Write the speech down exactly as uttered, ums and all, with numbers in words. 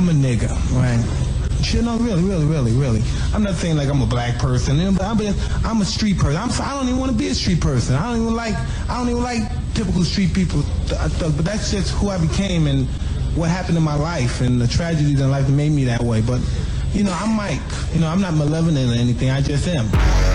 I'm a nigga, right? Shit, no, really, really, really, really. I'm not saying like I'm a black person, you know, but I'm a, I'm a street person. I'm, I don't even want to be a street person. I don't even like, I don't even like typical street people. But that's just who I became and what happened in my life and the tragedies in life that made me that way. But, you know, I'm Mike. You know, I'm not malevolent or anything. I just am.